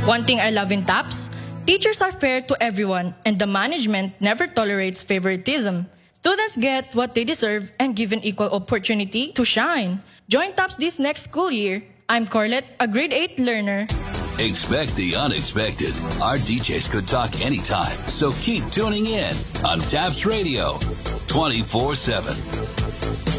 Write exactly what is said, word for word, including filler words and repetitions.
One thing I love in TAPS, teachers are fair to everyone and the management never tolerates favoritism. Students get what they deserve and given equal opportunity to shine. Join TAPS this next school year. I'm Corlette, a grade eight learner. Expect the unexpected. Our D Js could talk anytime, so keep tuning in on TAPS Radio twenty-four seven.